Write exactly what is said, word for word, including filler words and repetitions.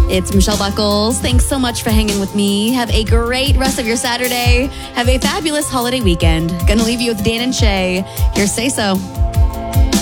It's Michelle Buckles. Thanks so much for hanging with me. Have a great rest of your Saturday. Have a fabulous holiday weekend. Gonna leave you with Dan and Shay. Here's Say So.